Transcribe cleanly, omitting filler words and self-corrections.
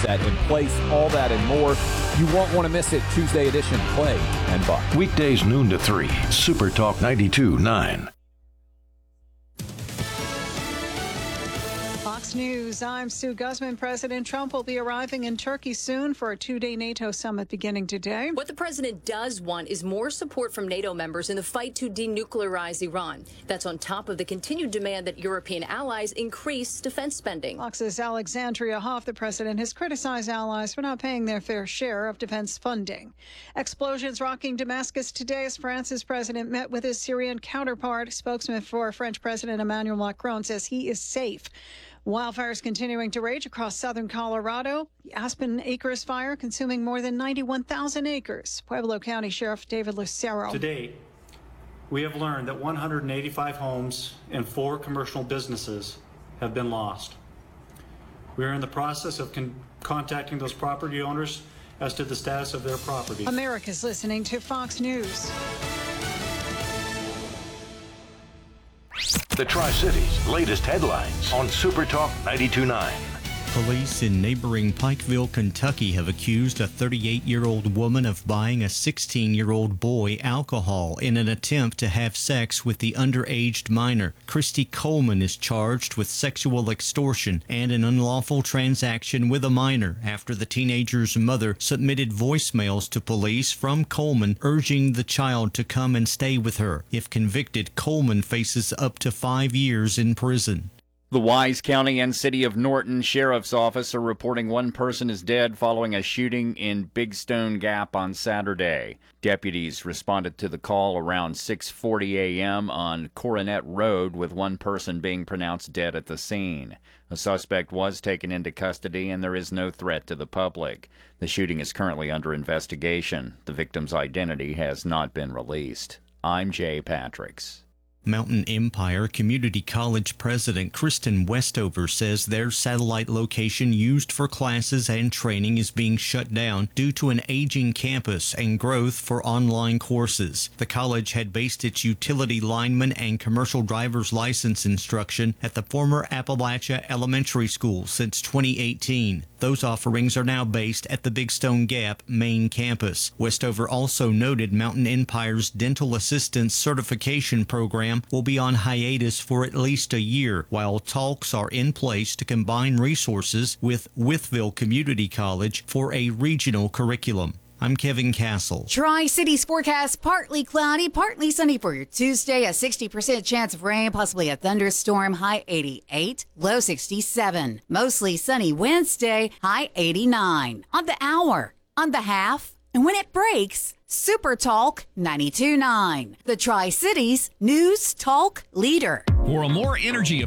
set in place, all that and more. You won't want to miss it. Tuesday edition, Clay and Buck. Weekdays noon to 3, Super Talk 92.9. Fox News, I'm Sue Guzman. President Trump will be arriving in Turkey soon for a two-day NATO summit beginning today. What the president does want is more support from NATO members in the fight to denuclearize Iran. That's on top of the continued demand that European allies increase defense spending. Fox's Alexandria Hoff, the president, has criticized allies for not paying their fair share of defense funding. Explosions rocking Damascus today as France's president met with his Syrian counterpart. Spokesman for French President Emmanuel Macron says he is safe. Wildfires continuing to rage across southern Colorado. The Aspen Acres fire consuming more than 91,000 acres. Pueblo County Sheriff David Lucero. To date, we have learned that 185 homes and 4 commercial businesses have been lost. We are in the process of contacting those property owners as to the status of their property. America's listening to Fox News. The Tri-Cities' latest headlines on Super Talk 92.9. Police in neighboring Pikeville, Kentucky have accused a 38-year-old woman of buying a 16-year-old boy alcohol in an attempt to have sex with the underage minor. Christy Coleman is charged with sexual extortion and an unlawful transaction with a minor after the teenager's mother submitted voicemails to police from Coleman urging the child to come and stay with her. If convicted, Coleman faces up to 5 years in prison. The Wise County and City of Norton Sheriff's Office are reporting one person is dead following a shooting in Big Stone Gap on Saturday. Deputies responded to the call around 6:40 a.m. on Coronet Road, with one person being pronounced dead at the scene. A suspect was taken into custody and there is no threat to the public. The shooting is currently under investigation. The victim's identity has not been released. I'm Jay Patricks. Mountain Empire Community College President Kristen Westover says their satellite location used for classes and training is being shut down due to an aging campus and growth for online courses. The college had based its utility lineman and commercial driver's license instruction at the former Appalachia Elementary School since 2018. Those offerings are now based at the Big Stone Gap main campus. Westover also noted Mountain Empire's dental assistance certification program will be on hiatus for at least a year, while talks are in place to combine resources with Wytheville Community College for a regional curriculum. I'm Kevin Castle. Tri-Cities forecast: partly cloudy, partly sunny for your Tuesday. A 60% chance of rain, possibly a thunderstorm. High 88, low 67. Mostly sunny Wednesday, high 89. On the hour, on the half, and when it breaks, Super Talk 92.9. The Tri-Cities News Talk Leader. For a more energy